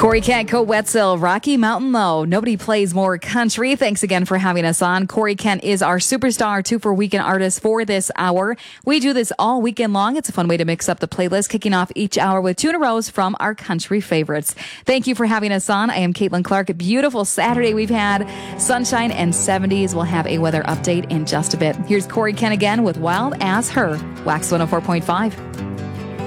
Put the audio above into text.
Corey Kent, Coe Wetzel, Rocky Mountain Low. Nobody plays more country. Thanks again for having us on. Corey Kent is our superstar 2 for Weekend artist for this hour. We do this all weekend long. It's a fun way to mix up the playlist, kicking off each hour with 2 in a row from our country favorites. Thank you for having us on. I am Caitlin Clark. A beautiful Saturday we've had. Sunshine and 70s. We'll have a weather update in just a bit. Here's Corey Kent again with Wild as Her. Wax 104.5.